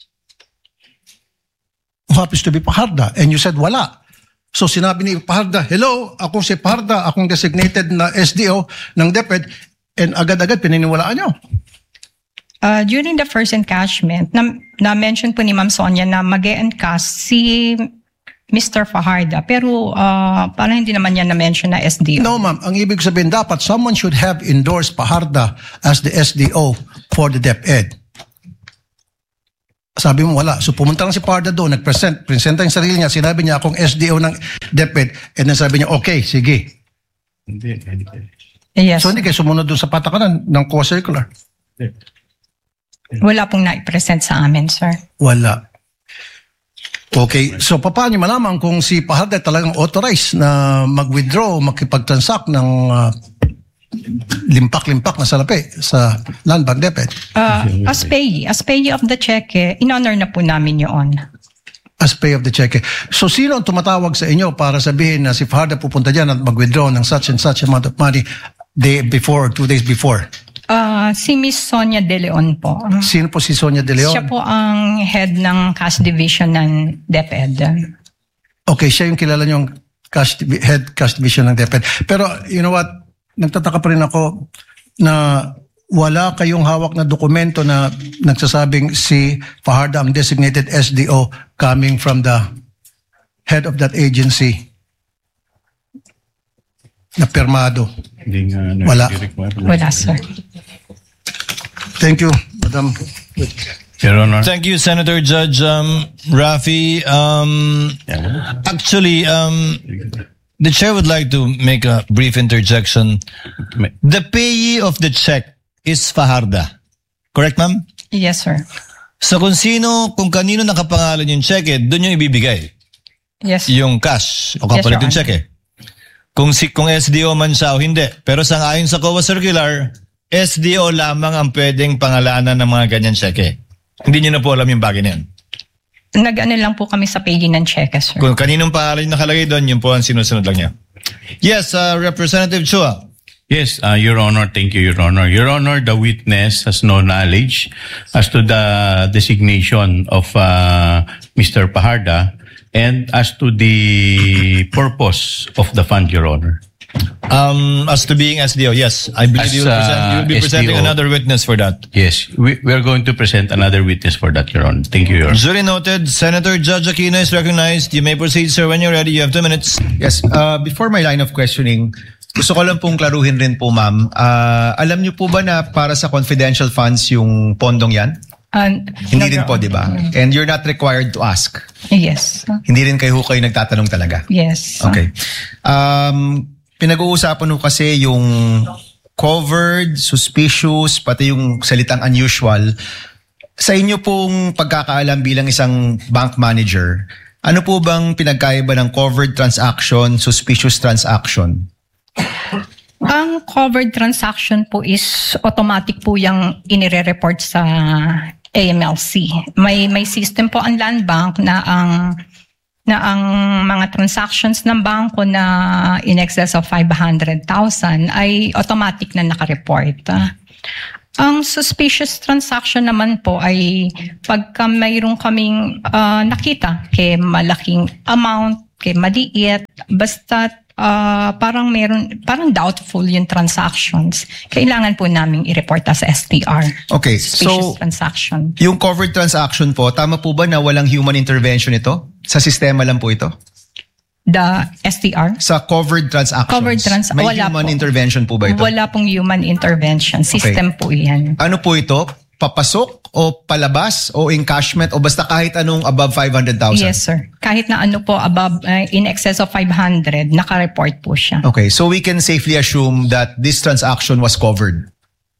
Who happens to be Fajarda. And you said wala. So sinabi ni Fajarda, hello, ako si Fajarda, akong designated na S D O ng DepEd, and agad-agad pininiwalaan niyo. Uh, during the first encashment, na, na-mention po ni Ma'am Sonia na mag-e-encash si Mister Fajarda. Pero uh, parang hindi naman niya na-mention na S D O. No, ma'am. Ang ibig sabihin, dapat someone should have endorsed Fajarda as the S D O for the DepEd. Sabi mo, wala. So pumunta lang si Fajarda doon, nag-present, presenta yung sarili niya, sinabi niya akong S D O ng DepEd, and then sabi niya, okay, sige. Yes. So hindi kayo sumunod doon sa patakaran ng C O A circular? Wala pong na-present sa amin, sir. Wala. Okay, so paano niyo malaman kung si Fajarda talagang authorized na mag-withdraw, makipag-transact ng uh, limpak-limpak na salapi sa Land Bank DepEd? Uh, as payee, as payee of the check, in-honor na po namin yun. As pay of the check. So sino ang tumatawag sa inyo para sabihin na si Fajarda pupunta dyan at mag-withdraw ng such and such amount of money day before, two days before? Uh, si Miss Sonia De Leon po. Sino po si Sonia De Leon? Siya po ang head ng cash division ng DepEd. Okay, siya yung kilala niyong cash, head cash division ng DepEd. Pero you know what, nagtataka pa rin ako na wala kayong hawak na dokumento na nagsasabing si Fajarda ang designated S D O coming from the head of that agency na permado. Wala. Wala, sir. Thank you, Madam. Your Honor. Thank you, Senator Judge um, Rafi. Um, actually, um, the chair would like to make a brief interjection. The payee of the check is Fajarda. Correct, ma'am? Yes, sir. So kung sino, kung kanino nakapangalan yung check, eh, doon yung ibibigay. Yes. Yung cash o kapalit Yes, Your yung check eh. Kung, si, kung S D O man siya o hindi. Pero sa ayon sa C O A Circular, S D O lamang ang pwedeng pangalanan ng mga ganyan check eh. Hindi nyo na po alam yung bagay na yan. Nag-ano lang po kami sa payee ng check, sir. Kung kaninong pangalan yung nakalagay doon, yun po ang sinusunod lang niya. Yes, uh, Representative Chua. Yes, uh, Your Honor, thank you, Your Honor. Your Honor, the witness has no knowledge as to the designation of uh, Mister Fajarda and as to the purpose of the fund, Your Honor. Um, as to being S D O, yes. I believe As, you will, present, you will be uh, presenting S D O. another witness for that. Yes, we, we are going to present another witness for that, Your Honor. Thank you, Your Honor. Duly noted. Senator Judge Aquino is recognized. You may proceed, sir, when you're ready. You have two minutes. Yes, uh, before my line of questioning, gusto ko lang pong klaruhin rin po, ma'am. Ah, alam niyo po ba na para sa confidential funds yung pondong yan? Uh, Hindi no, rin po, di ba? And you're not required to ask. Yes. Hindi rin kayo kayo nagtatanong talaga. Yes. Okay. Um, pinag-uusapan ko kasi yung covered, suspicious, pati yung salitang unusual. Sa inyo pong pagkakaalam bilang isang bank manager, ano po bang pinagkaiba ng covered transaction, suspicious transaction? Ang covered transaction po is automatic po yung inire-report sa A M L C. May may system po ang Land Bank na ang na ang mga transactions ng bangko na in excess of five hundred thousand ay automatic na naka-report. Ang suspicious transaction naman po ay pagka mayroon kaming uh, nakita kay malaking amount, kay maliit, basta uh, parang meron, parang doubtful yung transactions, kailangan po namin i-report as S T R. Okay, Suspicious so transaction. yung covered transaction po, tama po ba na walang human intervention ito? Sa sistema lang po ito? The S T R? Sa covered transactions. Covered trans- May wala human po. intervention po ba ito? Wala pong human intervention. System po yan. Ano po ito? Papasok o palabas o encashment o basta kahit anong above five hundred thousand? Yes, sir. Kahit na ano po, above, uh, in excess of five hundred, naka-report po siya. Okay, so we can safely assume that this transaction was covered.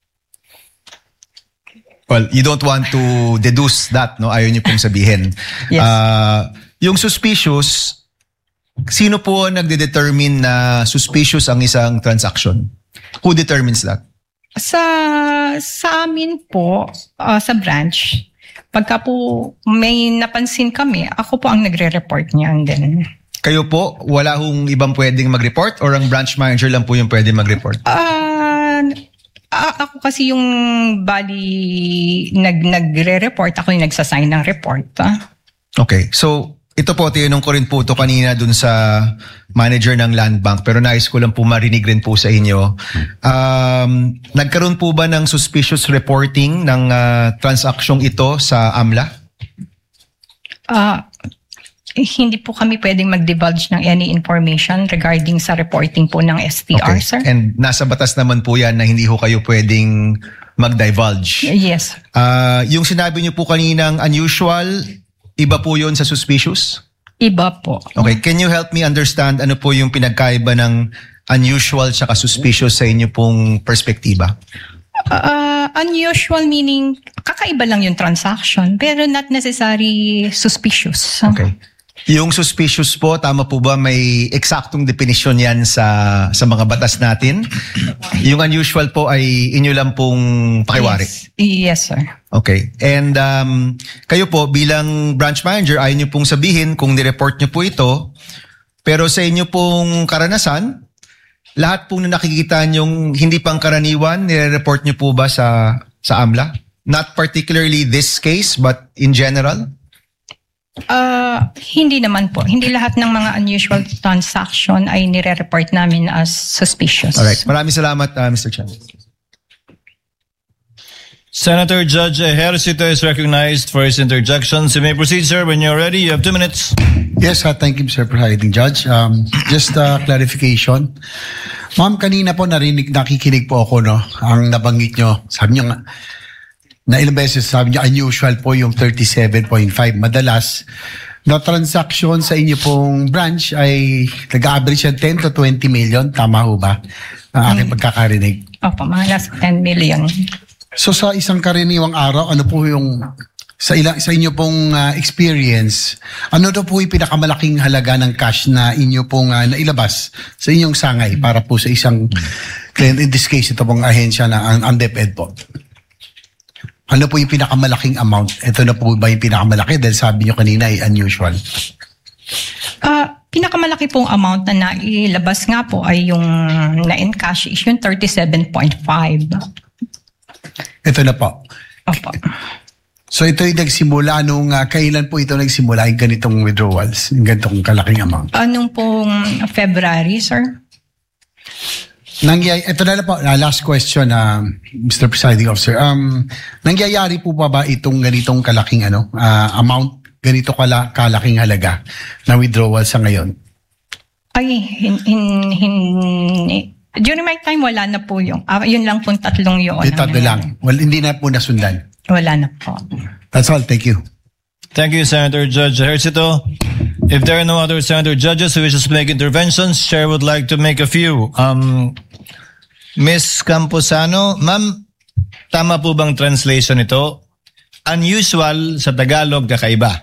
Well, you don't want to deduce that, no? Ayaw niyo pong sabihin. Yes. Uh, yung suspicious, sino po ang nagde-determine na suspicious ang isang transaction? Who determines that? Sa sa amin po, uh, sa branch, pagka po may napansin kami, ako po ang nagre-report niyan din. Kayo po, wala hong ibang pwedeng mag-report or ang branch manager lang po yung pwedeng mag-report? Ah, uh, ako kasi yung bali nag nagre-report, ako yung nagsasign ng report. Ah. Okay, so ito po, tinanong ko rin po ito kanina dun sa manager ng Land Bank, pero nais ko lang po marinig rin po sa inyo. Um, nagkaroon po ba ng suspicious reporting ng uh, transaksyong ito sa AMLA? Ah, eh, hindi po kami pwedeng mag-divulge ng any information regarding sa reporting po ng S T R, Okay. sir. And nasa batas naman po yan na hindi ho kayo pwedeng mag-divulge. Yes. Uh, yung sinabi niyo po kaninang unusual, iba po yun sa suspicious? Iba po. Okay, can you help me understand ano po yung pinagkaiba ng unusual tsaka suspicious sa inyo pong perspektiba? Uh, unusual meaning kakaiba lang yung transaction pero not necessary suspicious. Okay. Yung suspicious po, tama po ba may eksaktong definition yan sa sa mga batas natin? Yung unusual po ay inyo lang pong pakiwari? Yes, yes sir. Okay. And um, kayo po bilang branch manager, ayaw nyo pong sabihin kung nireport nyo po ito, pero sa inyo pong karanasan, lahat pong nakikita nyong hindi pang karaniwan, nire-report nyo po ba sa, sa AMLA? Not particularly this case, but in general? Uh, hindi naman po. Hindi lahat ng mga unusual transaction ay nire-report namin as suspicious. Alright. Maraming salamat, uh, Mister Chan. Senator Judge Ejercito is recognized for his interjections. You may proceed, sir. When you're ready, you have two minutes. Yes, uh, thank you, Mister Presiding Judge. Um, just uh, clarification. Ma'am, kanina po narinig, nakikinig po ako, no? Ang nabanggit nyo, sabi nyo nga, na ilang beses sabi nyo, unusual po yung thirty-seven point five. Madalas, na transaction sa inyo pong branch ay nag-average yan ten to twenty million. Tama ho ba? Ang aking pagkakarinig. Opo, mga nasa ten million. So sa isang karaniwang araw, ano po yung sa ilang sa inyo pong uh, experience, ano daw po yung pinakamalaking halaga ng cash na inyo pong uh, nailabas sa inyong sangay para po sa isang client, in this case ito pong ahensya na ang, ang DepEd po? Ano po yung pinakamalaking amount? Ito na po ba yung pinakamalaki dahil sabi nyo kanina ay unusual? Uh, pinakamalaki pong amount na nailabas nga po ay yung na-encash is yung thirty-seven point five. Ito na po. Opo. So ito yung nagsimula nung uh, kailan po ito nagsimula yung ganitong withdrawals, yung ganitong kalaking amount? Anong pong February, sir? Nangyay, ito na lang po, uh, last question, uh, Mister Presiding Officer. Um, nangyayari po pa ba itong ganitong kalaking ano, uh, amount, ganito kala, kalaking halaga na withdrawal sa ngayon? Ay, hin, hin, hin, During my time, wala na po yung, ah, yun lang po tatlong yun. Di tatlo lang. Well, hindi na po nasundan. Wala na po. That's all. Thank you. Thank you, Senator Judge Ejercito. If there are no other Senator Judges who wishes to make interventions, Chair would like to make a few. Um, Miz Camposano, ma'am, tama po bang translation ito? Unusual sa Tagalog, kakaiba.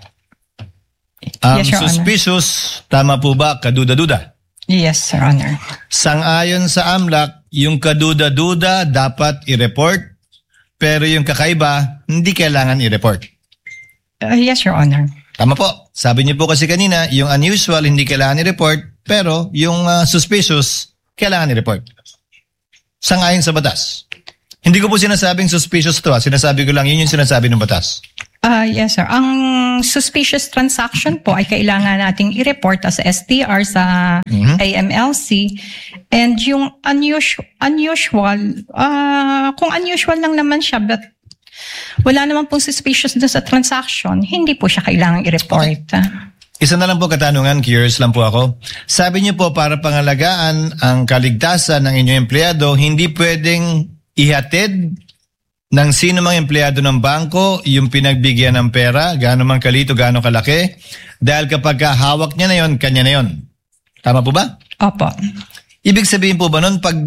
Um, Yes, Your Honor. suspicious, tama po ba? Kaduda-duda. Yes, Your Honor. Sang-ayon sa AMLAC, yung kaduda-duda dapat i-report, pero yung kakaiba, hindi kailangan i-report. Uh, yes, Your Honor. Tama po. Sabi niyo po kasi kanina, yung unusual hindi kailangan i-report, pero yung uh, suspicious, kailangan i-report. Sang-ayon sa batas. Hindi ko po sinasabing suspicious to. Ha. Sinasabi ko lang, yun yung sinasabi ng batas. Ah, yes, sir. Ang suspicious transaction po ay kailangan nating i-report as S T R sa Mhm. A M L C. And yung unusual, unusual ah, kung unusual lang naman siya, but wala naman pong suspicious doon sa transaction, hindi po siya kailangan i-report. Isa na lang po katanungan, curious lang po ako. Sabi niyo po para pangalagaan ang kaligtasan ng inyong empleyado, hindi pwedeng ihatid ng sino mang empleyado ng bangko yung pinagbigyan ng pera, gaano man kalito, gaano kalaki, dahil kapag hawak niya na yon, kanya na yon. Tama po ba? Opo. Ibig sabihin po ba nun, pag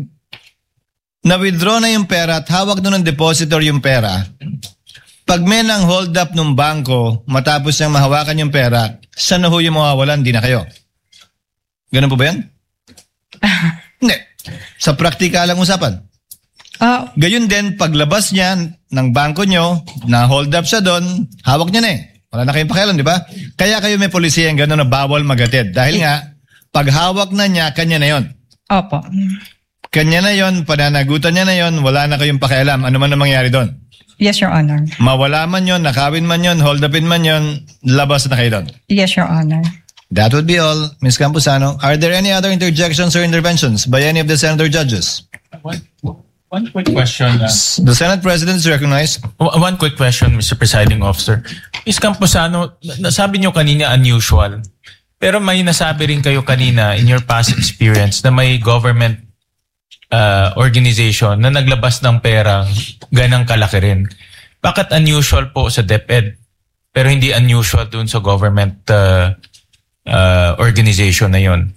na-withdraw na yung pera at hawak nun ng depositor yung pera, pag may nang hold up ng bangko, matapos niyang mahawakan yung pera, siya na ho yung mawawalan, di na kayo. Ganun po ba yan? Hindi. Sa praktikalang usapan. Ah, Gayun din, paglabas niya ng bangko nyo, na hold up siya doon, hawak niya na eh. Wala na kayong pakialam, di ba? Kaya kayo may polisiya yung gano'n na bawal magatid. Dahil nga, pag hawak na niya, kanya na yon. Opo. Kanya na yon, pananagutan niya na yon, wala na kayong pakialam. Ano man ang mangyari doon? Yes, Your Honor. Mawala man yon, nakawin man yon, hold upin man yon, labas na kayo doon. Yes, Your Honor. That would be all. Miz Camposano, are there any other interjections or interventions by any of the senator judges? One, one quick question. Uh, The Senate President is recognized. one quick question, Mister Presiding Officer. Miz Camposano, nasabi niyo kanina unusual. Pero may nasabi rin kayo kanina in your past experience na may government uh, organization na naglabas ng perang ganang kalaki rin. Bakit unusual po sa DepEd pero hindi unusual dun sa government uh, uh, organization na yon?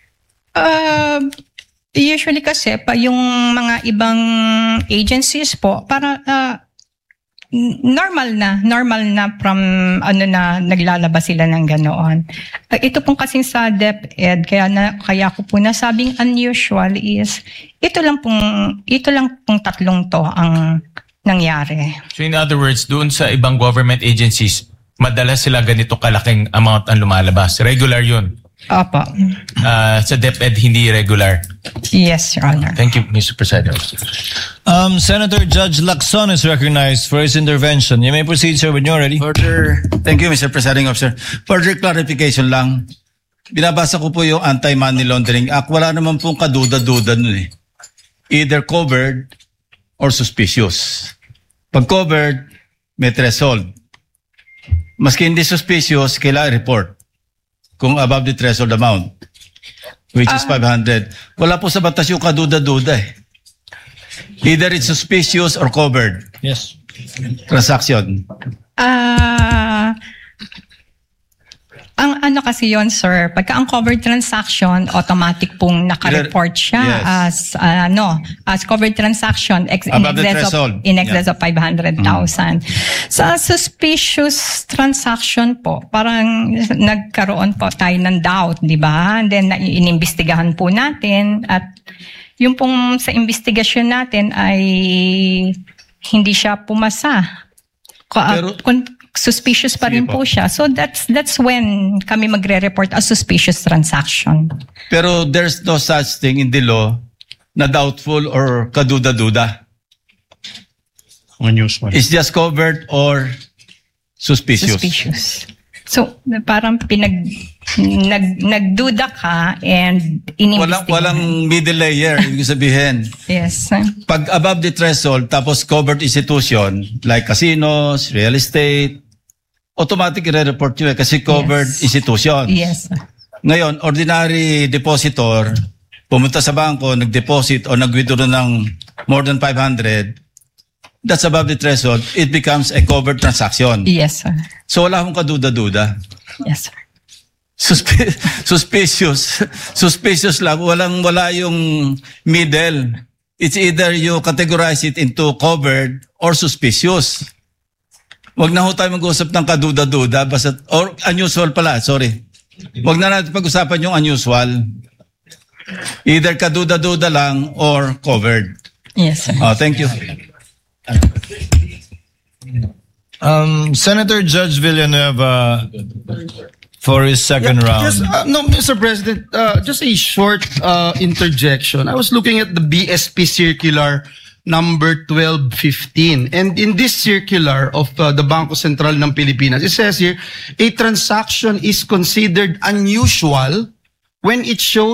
Uh, usually kasi pa yung mga ibang agencies po para uh, normal na normal na from ano na naglalabas sila ng ganoon. Uh, ito pong kasing sa DepEd kaya na kaya ko po nasabing unusual is ito lang pong ito lang pong tatlong to ang nangyari. So in other words, doon sa ibang government agencies, madalas sila ganito kalaking amount ang lumalabas. Regular yun. Opo. Uh, sa DepEd, hindi regular. Yes, Your Honor. Thank you, Mister President. Um, Senator Judge Lacson is recognized for his intervention. You may proceed, sir, when you're ready. Further, thank you, Mister Presiding Officer. Further clarification lang. Binabasa ko po yung Anti-Money Laundering Act. Wala naman pong kaduda-duda nun eh. Either covered or suspicious. Pag covered, may threshold. Maski hindi suspicious, kailangan report kung above the threshold amount, which is five hundred. Wala po sa batas yung kaduda-duda eh. Either it's suspicious or covered. Yes. Transaction. Ah, ang ano kasi yon sir, pagka ang covered transaction, automatic pong naka-report siya Yes. as uh, ano, as covered transaction ex- in Above the excess of threshold. in excess Yeah. of five hundred thousand. Sa suspicious transaction po, parang nagkaroon po tayo ng doubt, di ba? And then na- inimbestigahan po natin at yung pong sa investigasyon natin ay hindi siya pumasa. Ko- Pero- kung suspicious pa rin Sige po po. siya. So that's that's when kami magre-report as suspicious transaction. Pero there's no such thing in the law na doubtful or kaduda-duda. Unusual. It's just covered or suspicious. Suspicious. So parang pinag nag nagduda ka and Walang, inimbestigahan. walang middle layer, ibig sabihin. Yes. Pag above the threshold, tapos covered institution, like casinos, real estate, automatic i-report nyo eh, kasi covered Yes. institution. Yes. Ngayon, ordinary depositor, pumunta sa bangko, nag-deposit o nag-withdraw ng more than five hundred, that's above the threshold, it becomes a covered transaction. Yes, sir. So wala akong kaduda-duda. Yes, sir. Suspi- suspicious. Suspicious lang. Walang, wala yung middle. It's either you categorize it into covered or suspicious. Wag na ho tayo mag-usap ng kaduda-duda. Basta, or unusual pala, sorry. Wag na natin pag-usapan yung unusual. Either kaduda-duda lang or covered. Yes, sir. Oh, thank you. Um, Senator Judge Villanueva for his second round. Yes, uh, no, Mister President, uh, just a short uh, interjection. I was looking at the B S P circular number twelve fifteen. And in this circular of uh, the Bangko Sentral ng Pilipinas, it says here, a transaction is considered unusual when it shows